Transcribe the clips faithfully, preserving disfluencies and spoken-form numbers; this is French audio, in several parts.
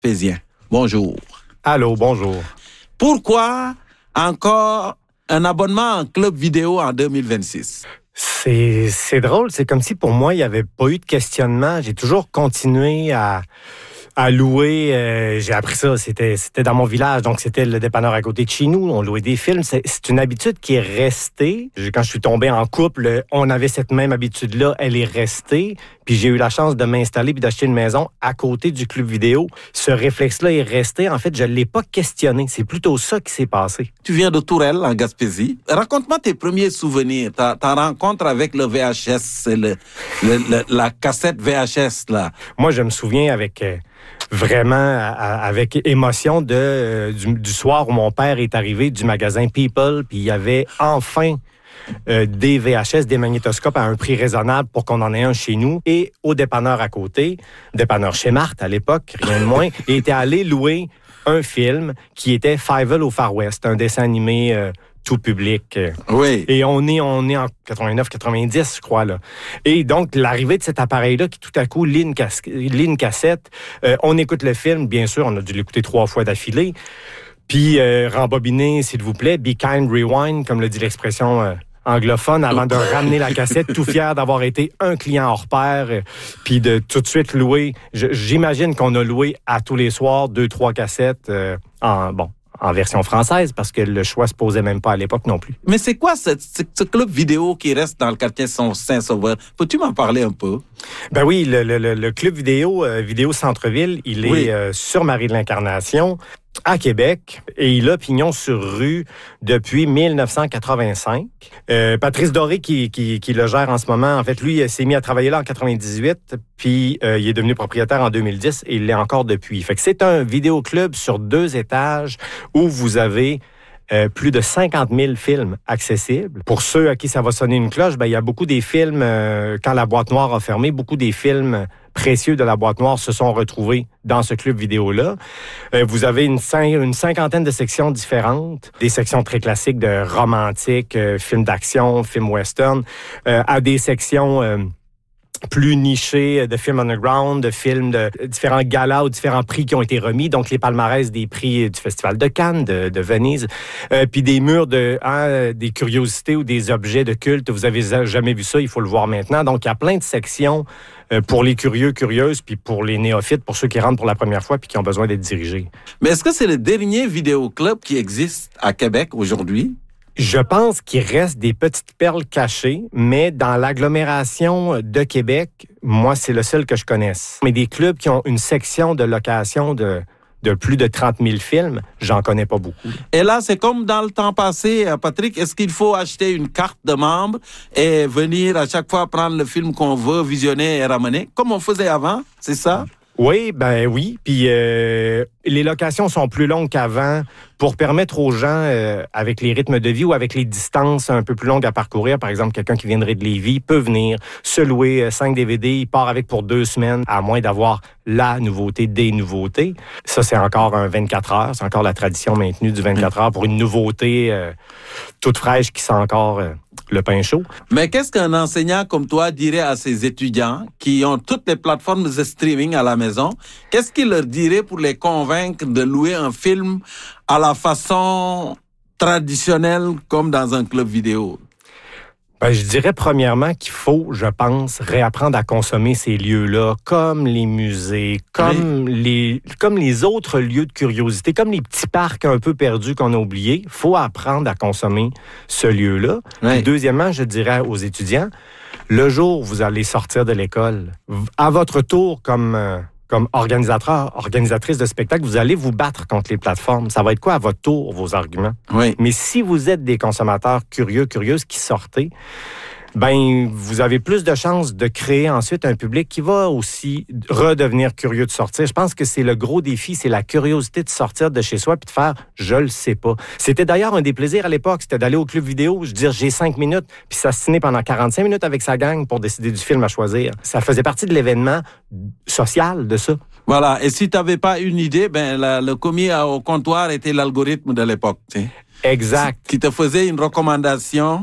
Gaspésien. Bonjour. Allô, bonjour. Pourquoi encore un abonnement en club vidéo en deux mille vingt-six? C'est, c'est drôle, c'est comme si pour moi, il n'y avait pas eu de questionnement. J'ai toujours continué à, à louer. Euh, j'ai appris ça, c'était, c'était dans mon village, donc c'était le dépanneur à côté de chez nous. On louait des films. C'est, c'est une habitude qui est restée. Quand je suis tombé en couple, on avait cette même habitude-là, elle est restée. Puis j'ai eu la chance de m'installer puis d'acheter une maison à côté du club vidéo. Ce réflexe-là est resté. En fait, je ne l'ai pas questionné. C'est plutôt ça qui s'est passé. Tu viens de Tourelle, en Gaspésie. Raconte-moi tes premiers souvenirs, ta, ta rencontre avec le V H S, le, le, le, la cassette V H S, là. Moi, je me souviens avec... Euh, vraiment à, avec émotion de, euh, du, du soir où mon père est arrivé du magasin People, puis il y avait enfin euh, des V H S, des magnétoscopes à un prix raisonnable pour qu'on en ait un chez nous. Et au dépanneur à côté, dépanneur chez Marthe à l'époque, rien de moins, il était allé louer un film qui était Fievel au Far West, un dessin animé... Euh, tout public. Oui. Et on est, on est en quatre-vingt-neuf quatre-vingt-dix, je crois, là. Et donc, l'arrivée de cet appareil-là qui, tout à coup, lit une, cas- lit une cassette, euh, on écoute le film, bien sûr, on a dû l'écouter trois fois d'affilée. Puis, euh, rembobiner, s'il vous plaît, be kind, rewind, comme le dit l'expression euh, anglophone, avant de ramener la cassette, tout fier d'avoir été un client hors pair, euh, puis de tout de suite louer. Je, j'imagine qu'on a loué à tous les soirs deux, trois cassettes euh, en, bon, en version française, parce que le choix se posait même pas à l'époque non plus. Mais c'est quoi ce, ce, ce club vidéo qui reste dans le quartier Saint-Sauveur? Peux-tu m'en parler un peu? Ben oui, le, le, le club vidéo, euh, Vidéo Centre-Ville, il est oui. euh, sur Marie de l'Incarnation, à Québec, et il a pignon sur rue depuis dix-neuf cent quatre-vingt-cinq. Euh, Patrice Doré, qui, qui, qui le gère en ce moment, en fait, lui, s'est mis à travailler là en quatre-vingt-dix-huit, puis euh, il est devenu propriétaire en deux mille dix, et il l'est encore depuis. Fait que c'est un vidéoclub sur deux étages où vous avez Euh, plus de cinquante mille films accessibles. Pour ceux à qui ça va sonner une cloche, ben, il y a beaucoup des films, euh, quand la boîte noire a fermé, beaucoup des films précieux de la boîte noire se sont retrouvés dans ce club vidéo-là. Euh, vous avez une, une cinquantaine de sections différentes, des sections très classiques de romantique, euh, films d'action, films western, euh, à des sections... Euh, plus nichés de films underground, de films de différents galas ou différents prix qui ont été remis, donc les palmarès des prix du Festival de Cannes, de, de Venise, euh, puis des murs de hein, des curiosités ou des objets de culte. Vous avez jamais vu ça, il faut le voir maintenant. Donc, il y a plein de sections euh, pour les curieux, curieuses, puis pour les néophytes, pour ceux qui rentrent pour la première fois puis qui ont besoin d'être dirigés. Mais est-ce que c'est le dernier vidéoclub qui existe à Québec aujourd'hui? Je pense qu'il reste des petites perles cachées, mais dans l'agglomération de Québec, moi, c'est le seul que je connaisse. Mais des clubs qui ont une section de location de, de plus de trente mille films, j'en connais pas beaucoup. Et là, c'est comme dans le temps passé, Patrick, est-ce qu'il faut acheter une carte de membre et venir à chaque fois prendre le film qu'on veut visionner et ramener, comme on faisait avant, c'est ça? Oui, ben oui. Puis euh, les locations sont plus longues qu'avant pour permettre aux gens, euh, avec les rythmes de vie ou avec les distances un peu plus longues à parcourir, par exemple, quelqu'un qui viendrait de Lévis peut venir se louer euh, cinq D V D, il part avec pour deux semaines, à moins d'avoir la nouveauté des nouveautés. Ça, c'est encore un vingt-quatre heures. C'est encore la tradition maintenue du vingt-quatre heures pour une nouveauté euh, toute fraîche qui sent encore... Euh, le pain chaud. Mais qu'est-ce qu'un enseignant comme toi dirait à ses étudiants qui ont toutes les plateformes de streaming à la maison? Qu'est-ce qu'il leur dirait pour les convaincre de louer un film à la façon traditionnelle comme dans un club vidéo? Ben, je dirais premièrement qu'il faut, je pense, réapprendre à consommer ces lieux-là, comme les musées, comme oui. les comme les autres lieux de curiosité, comme les petits parcs un peu perdus qu'on a oubliés. Il faut apprendre à consommer ce lieu-là. Oui. Puis deuxièmement, je dirais aux étudiants, le jour où vous allez sortir de l'école, à votre tour comme... Euh, comme organisateur, organisatrice de spectacle, vous allez vous battre contre les plateformes. Ça va être quoi à votre tour, vos arguments? Oui. Mais si vous êtes des consommateurs curieux, curieuses qui sortez, ben vous avez plus de chances de créer ensuite un public qui va aussi redevenir curieux de sortir. Je pense que c'est le gros défi, c'est la curiosité de sortir de chez soi puis de faire « je le sais pas ». C'était d'ailleurs un des plaisirs à l'époque, c'était d'aller au club vidéo, je veux dire j'ai cinq minutes, puis s'astiner pendant quarante-cinq minutes avec sa gang pour décider du film à choisir. Ça faisait partie de l'événement social de ça. Voilà, et si tu n'avais pas une idée, ben la, le commis au comptoir était l'algorithme de l'époque, tu sais. Exact. Qui te faisait une recommandation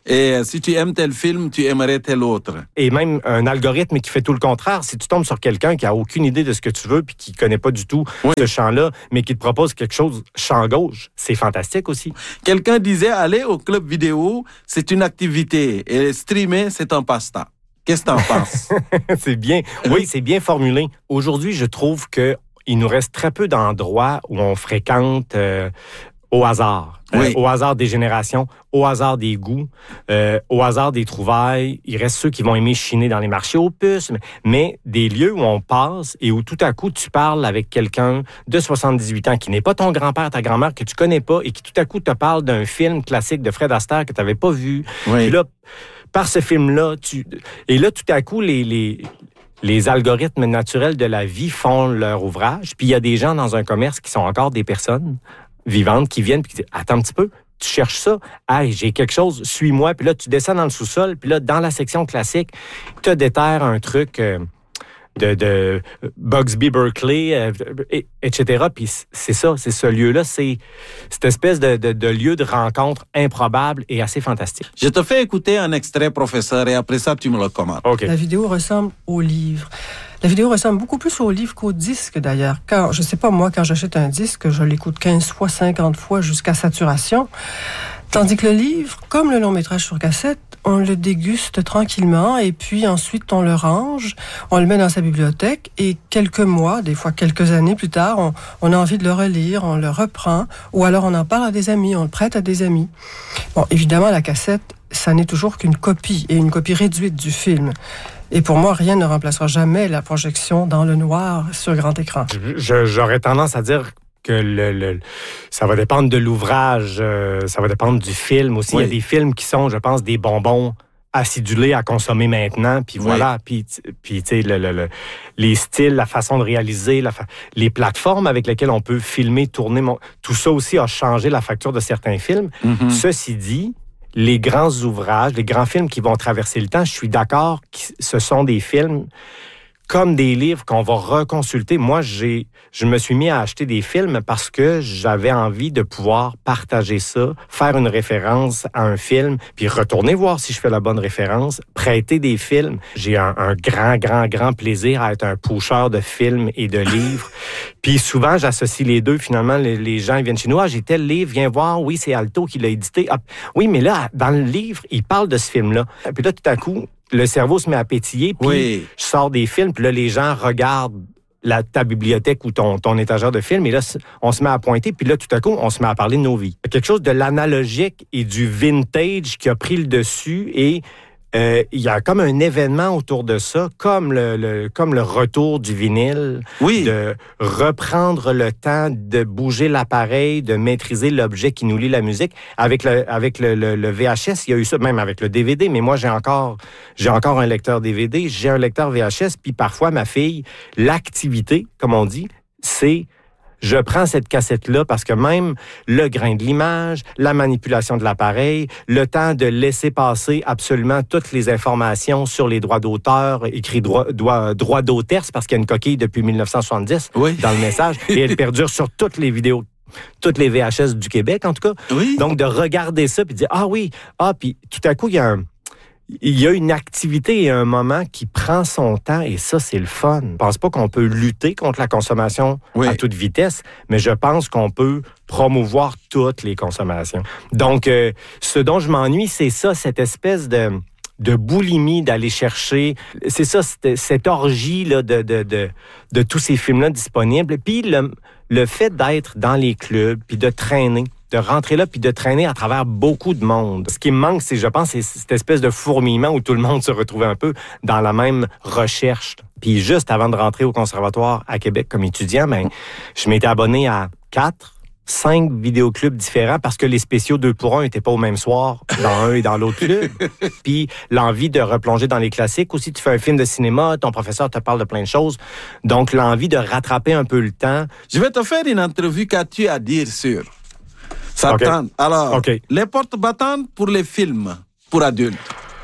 Et si tu aimes tel film, tu aimerais tel autre. Et même un algorithme qui fait tout le contraire. Si tu tombes sur quelqu'un qui a aucune idée de ce que tu veux puis qui connaît pas du tout oui. ce champ-là, mais qui te propose quelque chose champ gauche, c'est fantastique aussi. Quelqu'un disait, aller au club vidéo, c'est une activité. Et streamer, c'est un passe-temps. Qu'est-ce que t'en penses? C'est bien. Oui, c'est bien formulé. Aujourd'hui, je trouve que il nous reste très peu d'endroits où on fréquente euh, au hasard. Oui. Euh, au hasard des générations, au hasard des goûts, euh, au hasard des trouvailles. Il reste ceux qui vont aimer chiner dans les marchés aux puces, mais, mais des lieux où on passe et où tout à coup tu parles avec quelqu'un de soixante-dix-huit ans qui n'est pas ton grand-père, ta grand-mère, que tu connais pas et qui tout à coup te parle d'un film classique de Fred Astaire que tu n'avais pas vu. Oui. Puis là, par ce film-là, tu... Et là, tout à coup, les... les Les algorithmes naturels de la vie font leur ouvrage. Puis il y a des gens dans un commerce qui sont encore des personnes vivantes qui viennent et qui disent « Attends un petit peu, tu cherches ça? Hey, j'ai quelque chose, suis-moi. » Puis là, tu descends dans le sous-sol. Puis là, dans la section classique, tu te déterres un truc euh, de, de Bugsby Berkeley, euh, et, etc. Puis c'est ça, c'est ce lieu-là. C'est cette espèce de, de, de lieu de rencontre improbable et assez fantastique. Je te fais écouter un extrait, professeur, et après ça, tu me le commandes. Okay. La vidéo ressemble au livre. La vidéo ressemble beaucoup plus au livre qu'au disque, d'ailleurs. Quand, je sais pas, moi, quand j'achète un disque, je l'écoute quinze fois, cinquante fois jusqu'à saturation. Tandis que le livre, comme le long métrage sur cassette, on le déguste tranquillement et puis ensuite on le range, on le met dans sa bibliothèque et quelques mois, des fois quelques années plus tard, on, on a envie de le relire, on le reprend ou alors on en parle à des amis, on le prête à des amis. Bon, évidemment, la cassette, ça n'est toujours qu'une copie et une copie réduite du film. Et pour moi, rien ne remplacera jamais la projection dans le noir sur grand écran. Je, j'aurais tendance à dire que le, le, ça va dépendre de l'ouvrage, euh, ça va dépendre du film aussi. Oui. Il y a des films qui sont, je pense, des bonbons acidulés à consommer maintenant, puis voilà. Oui. Puis, puis tu sais, le, le, le, les styles, la façon de réaliser, la fa... les plateformes avec lesquelles on peut filmer, tourner, mon... tout ça aussi a changé la facture de certains films. Mm-hmm. Ceci dit, les grands ouvrages, les grands films qui vont traverser le temps, je suis d'accord que ce sont des films comme des livres qu'on va reconsulter. Moi, j'ai, je me suis mis à acheter des films parce que j'avais envie de pouvoir partager ça, faire une référence à un film, puis retourner voir si je fais la bonne référence, prêter des films. J'ai un, un grand, grand, grand plaisir à être un poucheur de films et de livres. Puis souvent, j'associe les deux. Finalement, les, les gens ils viennent chez nous. Ah, j'ai tel livre, viens voir. Oui, c'est Alto qui l'a édité. Ah, oui, mais là, dans le livre, il parle de ce film-là. Puis là, tout à coup, le cerveau se met à pétiller, puis oui. je sors des films, puis là, les gens regardent la, ta bibliothèque ou ton, ton étagère de films, et là, on se met à pointer, puis là, tout à coup, on se met à parler de nos vies. Quelque chose de l'analogique et du vintage qui a pris le dessus, et euh, il y a comme un événement autour de ça, comme le, le, comme le retour du vinyle, oui. de reprendre le temps de bouger l'appareil, de maîtriser l'objet qui nous lie la musique. Avec le, avec le, le, le V H S, il y a eu ça, même avec le D V D, mais moi, j'ai encore, j'ai encore un lecteur D V D, j'ai un lecteur V H S, puis parfois, ma fille, l'activité, comme on dit, c'est... Je prends cette cassette-là parce que même le grain de l'image, la manipulation de l'appareil, le temps de laisser passer absolument toutes les informations sur les droits d'auteur, écrit droit, droit, droit d'auteur, parce qu'il y a une coquille depuis dix-neuf cent soixante-dix oui. dans le message, et elle perdure sur toutes les vidéos, toutes les V H S du Québec, en tout cas. Oui. Donc, de regarder ça, puis de dire, ah oui, ah, puis tout à coup, il y a un... Il y a une activité et un moment qui prend son temps et ça, c'est le fun. Je pense pas qu'on peut lutter contre la consommation oui. à toute vitesse, mais je pense qu'on peut promouvoir toutes les consommations. Donc, euh, ce dont je m'ennuie, c'est ça, cette espèce de... de boulimie, d'aller chercher... C'est ça, cette, cette orgie là, de, de, de, de tous ces films-là disponibles. Puis le, le fait d'être dans les clubs, puis de traîner, de rentrer là puis de traîner à travers beaucoup de monde. Ce qui me manque, c'est, je pense, c'est cette espèce de fourmillement où tout le monde se retrouvait un peu dans la même recherche. Puis juste avant de rentrer au conservatoire à Québec comme étudiant, ben, je m'étais abonné à quatre, cinq vidéoclubs différents parce que les spéciaux deux pour un n'étaient pas au même soir dans un et dans l'autre club. Puis l'envie de replonger dans les classiques. Aussi, tu fais un film de cinéma, ton professeur te parle de plein de choses. Donc, l'envie de rattraper un peu le temps. Je vais te faire une entrevue qu'as-tu à dire sur... Ça okay. tente. Alors, okay. les portes battantes pour les films pour adultes.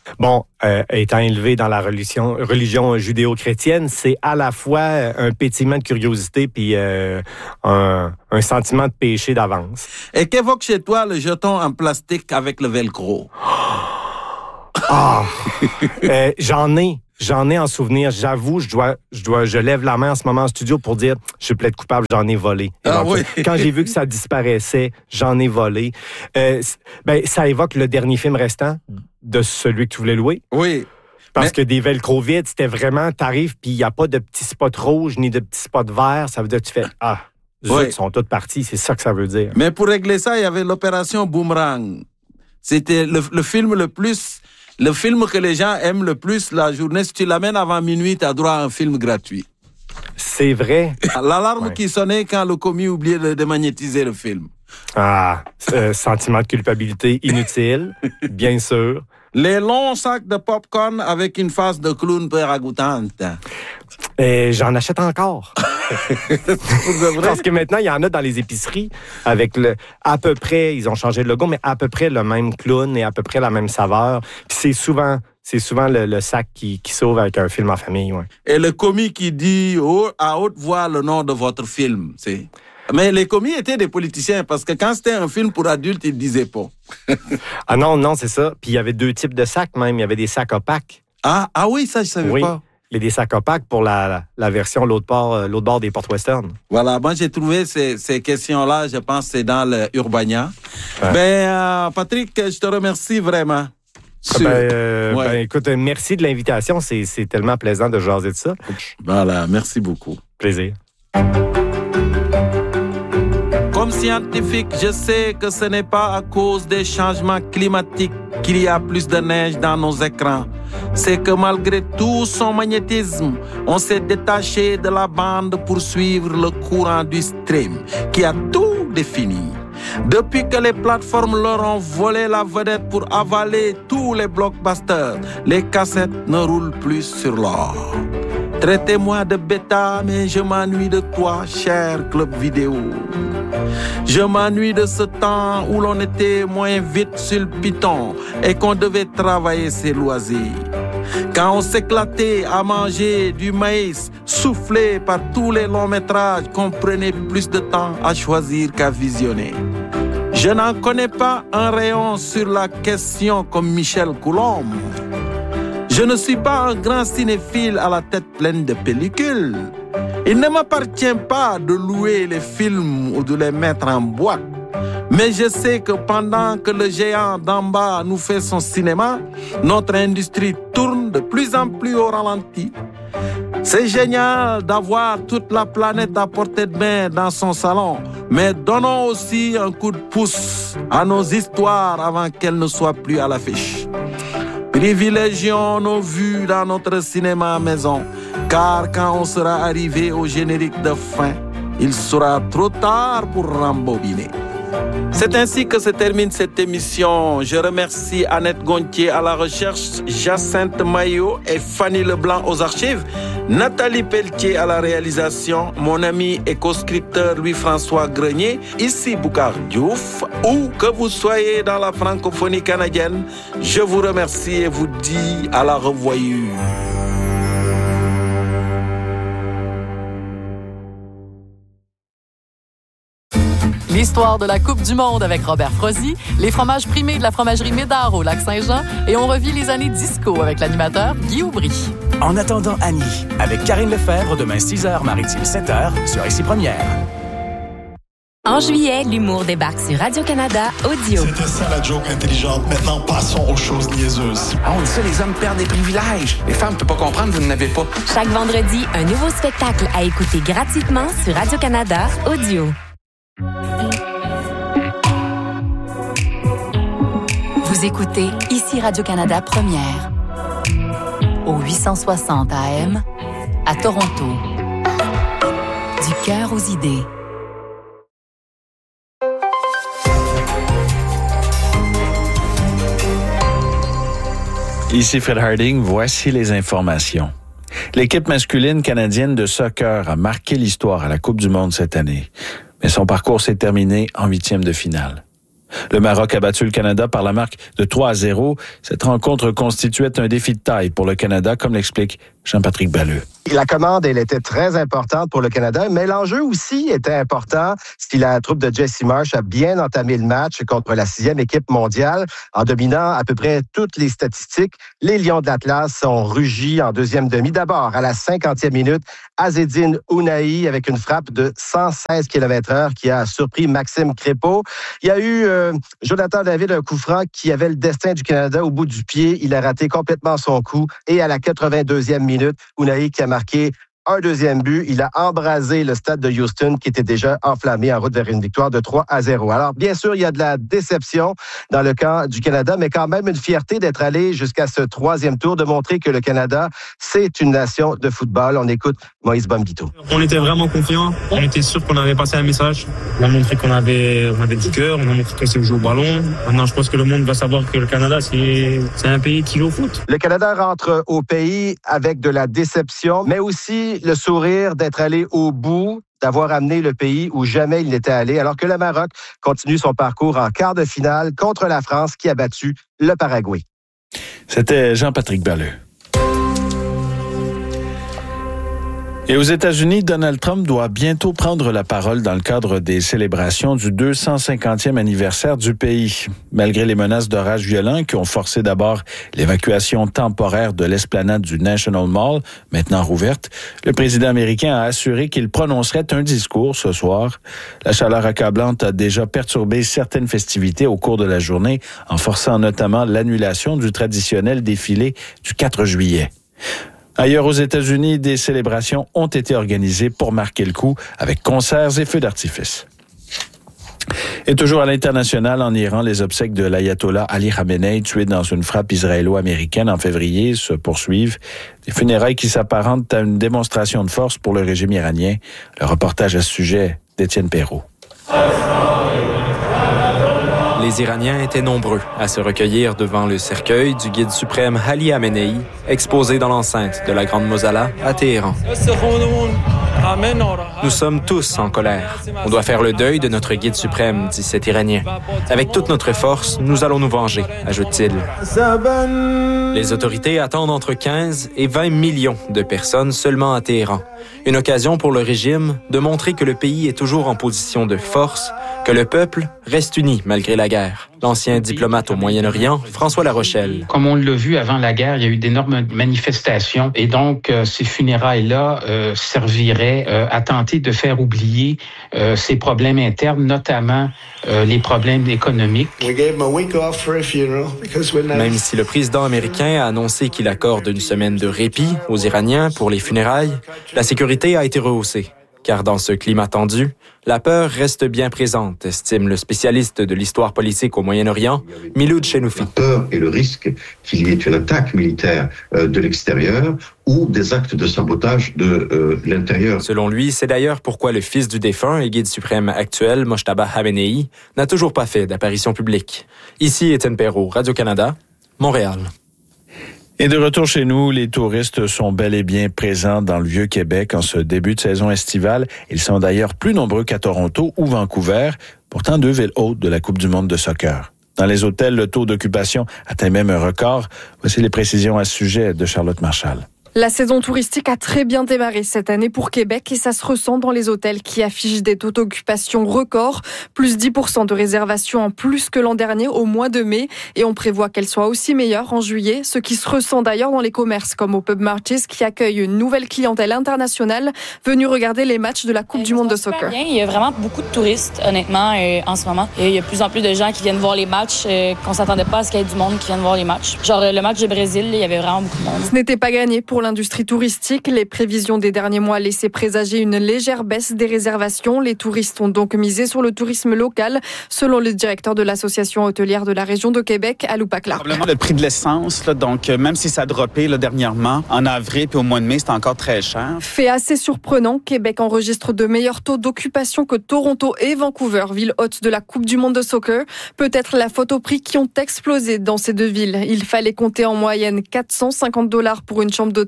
Bon, euh, étant élevé dans la religion, religion judéo-chrétienne, c'est à la fois un pétillement de curiosité puis euh, un, un sentiment de péché d'avance. Et qu'évoque chez toi le jeton en plastique avec le velcro? Ah! euh, j'en ai. J'en ai en souvenir. J'avoue, je dois, je dois, je lève la main en ce moment en studio pour dire, je plaide coupable, j'en ai volé. Ah oui. Quand j'ai vu que ça disparaissait, j'en ai volé. Euh, ben, ça évoque le dernier film restant de celui que tu voulais louer. Oui. Parce Mais... que des velcro vides, c'était vraiment, t'arrives puis il n'y a pas de petits spots rouges ni de petits spots verts. Ça veut dire que tu fais, ah, zut, oui. Ils sont toutes partis. C'est ça que ça veut dire. Mais pour régler ça, il y avait l'opération Boomerang. C'était le, le film le plus... Le film que les gens aiment le plus la journée, si tu l'amènes avant minuit, tu as droit à un film gratuit. C'est vrai. L'alarme ouais. qui sonnait quand le commis oubliait de démagnétiser le film. Ah, euh, sentiment de culpabilité inutile, bien sûr. Les longs sacs de popcorn avec une face de clown péragoutante. Et j'en achète encore. Parce que maintenant, il y en a dans les épiceries avec le, à peu près, ils ont changé le logo, mais à peu près le même clown et à peu près la même saveur. Puis c'est souvent, c'est souvent le, le sac qui, qui sauve avec un film en famille. Ouais. Et le commis qui dit haut, à haute voix le nom de votre film. C'est... Mais les commis étaient des politiciens parce que quand c'était un film pour adultes, ils ne disaient pas. Ah non, non, c'est ça. Puis il y avait deux types de sacs même. Il y avait des sacs opaques. Ah, ah oui, ça, je ne savais oui. pas. Il y a des sacs opaques pour la, la, la version l'autre bord, l'autre bord des portes western. Voilà, moi j'ai trouvé ces, ces questions-là, je pense c'est dans le Urbania. Ouais. Ben, euh, Patrick, je te remercie vraiment. Ben, euh, ouais. ben, écoute, merci de l'invitation. C'est, c'est tellement plaisant de jaser de ça. Voilà, merci beaucoup. Plaisir. Comme scientifique, je sais que ce n'est pas à cause des changements climatiques qu'il y a plus de neige dans nos écrans. C'est que malgré tout son magnétisme, on s'est détaché de la bande pour suivre le courant du stream qui a tout défini. Depuis que les plateformes leur ont volé la vedette pour avaler tous les blockbusters, les cassettes ne roulent plus sur l'or. Traitez-moi de bêta, mais je m'ennuie de toi, cher club vidéo. Je m'ennuie de ce temps où l'on était moins vite sur le piton et qu'on devait travailler ses loisirs. Quand on s'éclatait à manger du maïs soufflé par tous les longs métrages qu'on prenait plus de temps à choisir qu'à visionner. Je n'en connais pas un rayon sur la question comme Michel Coulomb. Je ne suis pas un grand cinéphile à la tête pleine de pellicules. Il ne m'appartient pas de louer les films ou de les mettre en boîte. Mais je sais que pendant que le géant d'en bas nous fait son cinéma, notre industrie tourne de plus en plus au ralenti. C'est génial d'avoir toute la planète à portée de main dans son salon, mais donnons aussi un coup de pouce à nos histoires avant qu'elles ne soient plus à l'affiche. Privilégions nos vues dans notre cinéma maison, car quand on sera arrivé au générique de fin, il sera trop tard pour rembobiner. C'est ainsi que se termine cette émission. Je remercie Annette Gontier à la recherche, Jacinthe Maillot et Fanny Leblanc aux archives, Nathalie Pelletier à la réalisation, mon ami et co-scripteur Louis-François Grenier, ici Boucar Diouf, où que vous soyez dans la francophonie canadienne, je vous remercie et vous dis à la revoyure. L'histoire de la Coupe du monde avec Robert Frozy, les fromages primés de la fromagerie Médard au Lac-Saint-Jean et on revit les années disco avec l'animateur Guy Aubry. En attendant Annie, avec Karine Lefebvre, demain six heures, Maritime sept heures, sur Ici Première. En juillet, l'humour débarque sur Radio-Canada Audio. C'était ça la joke intelligente. Maintenant, passons aux choses niaiseuses. Ah, on dit ça, les hommes perdent des privilèges. Les femmes ne peuvent pas comprendre, vous n'en avez pas. Chaque vendredi, un nouveau spectacle à écouter gratuitement sur Radio-Canada Audio. Vous écoutez Ici Radio-Canada Première, au huit cent soixante A M, à Toronto. Du cœur aux idées. Ici Fred Harding, voici les informations. L'équipe masculine canadienne de soccer a marqué l'histoire à la Coupe du monde cette année, mais son parcours s'est terminé en huitième de finale. Le Maroc a battu le Canada par la marque de trois à zéro. Cette rencontre constituait un défi de taille pour le Canada, comme l'explique Jean-Patrick Balleux. La commande, elle était très importante pour le Canada, mais l'enjeu aussi était important si la troupe de Jesse Marsh a bien entamé le match contre la sixième équipe mondiale en dominant à peu près toutes les statistiques. Les Lions de l'Atlas ont rugi en deuxième demi. D'abord, à la cinquantième minute, Azzedine Ounahi avec une frappe de cent seize kilomètres heure qui a surpris Maxime Crépeau. Il y a eu euh, Jonathan David, un coup franc qui avait le destin du Canada au bout du pied. Il a raté complètement son coup. Et à la quatre-vingt-deuxième minute, Ounahi qui a marqué un deuxième but. Il a embrasé le stade de Houston qui était déjà enflammé en route vers une victoire de trois à zéro. Alors, bien sûr, il y a de la déception dans le camp du Canada, mais quand même une fierté d'être allé jusqu'à ce troisième tour, de montrer que le Canada, c'est une nation de football. On écoute Moïse Bombito. On était vraiment confiants. On était sûr qu'on avait passé un message. On a montré qu'on avait, on avait du cœur. On a montré qu'on sait jouer au ballon. Maintenant, je pense que le monde va savoir que le Canada, c'est, c'est un pays qui joue au foot. Le Canada rentre au pays avec de la déception, mais aussi le sourire d'être allé au bout, d'avoir amené le pays où jamais il n'était allé, alors que le Maroc continue son parcours en quart de finale contre la France qui a battu le Paraguay. C'était Jean-Patrick Balleux. Et aux États-Unis, Donald Trump doit bientôt prendre la parole dans le cadre des célébrations du deux cent cinquantième anniversaire du pays. Malgré les menaces d'orages violents qui ont forcé d'abord l'évacuation temporaire de l'esplanade du National Mall, maintenant rouverte, le président américain a assuré qu'il prononcerait un discours ce soir. La chaleur accablante a déjà perturbé certaines festivités au cours de la journée, en forçant notamment l'annulation du traditionnel défilé du quatre juillet. Ailleurs aux États-Unis, des célébrations ont été organisées pour marquer le coup avec concerts et feux d'artifice. Et toujours à l'international, en Iran, les obsèques de l'ayatollah Ali Khamenei, tué dans une frappe israélo-américaine en février, se poursuivent. Des funérailles qui s'apparentent à une démonstration de force pour le régime iranien. Le reportage à ce sujet d'Étienne Perrault. Les Iraniens étaient nombreux à se recueillir devant le cercueil du guide suprême Ali Khamenei, exposé dans l'enceinte de la Grande Mosala à Téhéran. Nous sommes tous en colère. On doit faire le deuil de notre guide suprême, dit cet Iranien. Avec toute notre force, nous allons nous venger, ajoute-t-il. Les autorités attendent entre quinze et vingt millions de personnes seulement à Téhéran. Une occasion pour le régime de montrer que le pays est toujours en position de force, que le peuple reste uni malgré la guerre. L'ancien diplomate au Moyen-Orient, François Larochelle. Comme on l'a vu avant la guerre, il y a eu d'énormes manifestations et donc euh, ces funérailles-là euh, serviraient euh, à tenter de faire oublier euh, ces problèmes internes, notamment euh, les problèmes économiques. Même si le président américain a annoncé qu'il accorde une semaine de répit aux Iraniens pour les funérailles, la sécurité a été rehaussée. Car dans ce climat tendu, la peur reste bien présente, estime le spécialiste de l'histoire politique au Moyen-Orient, Miloud Chenoufi. La peur et le risque qu'il y ait une attaque militaire euh, de l'extérieur ou des actes de sabotage de euh, l'intérieur. Selon lui, c'est d'ailleurs pourquoi le fils du défunt et guide suprême actuel, Mojtaba Khamenei, n'a toujours pas fait d'apparition publique. Ici, Étienne Perrault, Radio-Canada, Montréal. Et de retour chez nous, les touristes sont bel et bien présents dans le Vieux-Québec en ce début de saison estivale. Ils sont d'ailleurs plus nombreux qu'à Toronto ou Vancouver, pourtant deux villes hautes de la Coupe du monde de soccer. Dans les hôtels, le taux d'occupation atteint même un record. Voici les précisions à ce sujet de Charlotte Marchal. La saison touristique a très bien démarré cette année pour Québec et ça se ressent dans les hôtels qui affichent des taux d'occupation records, plus dix pour cent de réservations en plus que l'an dernier au mois de mai et on prévoit qu'elle soit aussi meilleure en juillet, ce qui se ressent d'ailleurs dans les commerces comme au Pub Marches qui accueille une nouvelle clientèle internationale venue regarder les matchs de la Coupe du monde de soccer. Bien. Il y a vraiment beaucoup de touristes honnêtement euh, en ce moment. Et il y a de plus en plus de gens qui viennent voir les matchs, euh, qu'on s'attendait pas à ce qu'il y ait du monde qui vienne voir les matchs. Genre euh, le match du Brésil, il y avait vraiment beaucoup de monde. Ce n'était pas gagné pour l'industrie touristique. Les prévisions des derniers mois laissaient présager une légère baisse des réservations. Les touristes ont donc misé sur le tourisme local, selon le directeur de l'association hôtelière de la région de Québec, Alou Pacla. Probablement le prix de l'essence, là, donc même si ça a droppé là, dernièrement, en avril puis au mois de mai, c'est encore très cher. Fait assez surprenant, Québec enregistre de meilleurs taux d'occupation que Toronto et Vancouver, ville hôte de la Coupe du monde de soccer. Peut-être la faute aux prix qui ont explosé dans ces deux villes. Il fallait compter en moyenne quatre cent cinquante dollars pour une chambre d'hôtel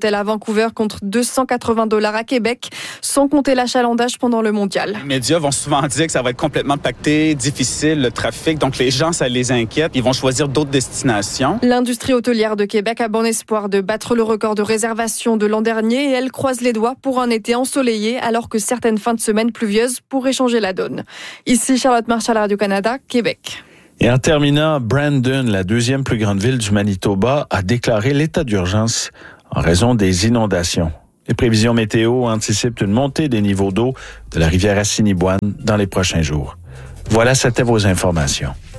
hôtel à Vancouver contre deux cent quatre-vingts dollars à Québec, sans compter l'achalandage pendant le mondial. Les médias vont souvent dire que ça va être complètement pacté, difficile, le trafic. Donc les gens, ça les inquiète. Ils vont choisir d'autres destinations. L'industrie hôtelière de Québec a bon espoir de battre le record de réservation de l'an dernier et elle croise les doigts pour un été ensoleillé alors que certaines fins de semaine pluvieuses pourraient changer la donne. Ici Charlotte Marchal à Radio-Canada, Québec. Et en terminant, Brandon, la deuxième plus grande ville du Manitoba, a déclaré l'état d'urgence en raison des inondations. Les prévisions météo anticipent une montée des niveaux d'eau de la rivière Assiniboine dans les prochains jours. Voilà, c'était vos informations.